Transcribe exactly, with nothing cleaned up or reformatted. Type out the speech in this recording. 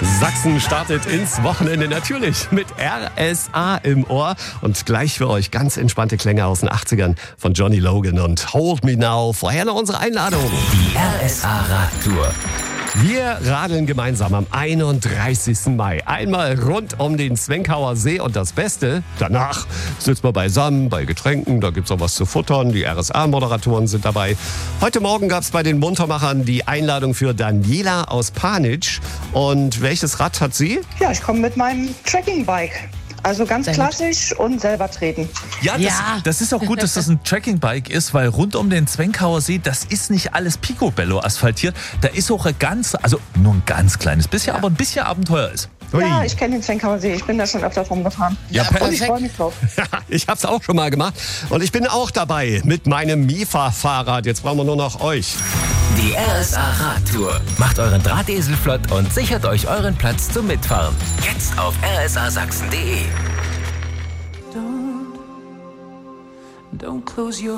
Sachsen startet ins Wochenende natürlich mit R S A im Ohr und gleich für euch ganz entspannte Klänge aus den achtzigern von Johnny Logan und Hold Me Now. Vorher noch unsere Einladung. Die R S A Radtour. Wir radeln gemeinsam am einunddreißigsten Mai einmal rund um den Zwenkauer See und das Beste, danach sitzt man beisammen bei Getränken, da gibt's auch was zu futtern, die R S A-Moderatoren sind dabei. Heute Morgen gab's bei den Muntermachern die Einladung für Daniela aus Panitsch. Und welches Rad hat sie? Ja, ich komme mit meinem Trekkingbike. Also ganz klassisch und selber treten. Ja, das, Ja. das ist auch gut, dass das ein Trekkingbike ist, weil rund um den Zwenkauer See, das ist nicht alles Picobello asphaltiert. Da ist auch ein ganz, also nur ein ganz kleines bisschen, aber ein bisschen Abenteuer ist. Ja, ich kenne den Zwenkauer See. Ich bin da schon öfter rumgefahren. Ja, und ich perfekt. freue mich drauf. Ja, ich hab's auch schon mal gemacht und ich bin auch dabei mit meinem Mifa-Fahrrad. Jetzt brauchen wir nur noch euch. Die R S A Radtour. Macht euren Drahtesel flott und sichert euch euren Platz zum Mitfahren. Jetzt auf r s a sachsen punkt d e. Don't, don't close your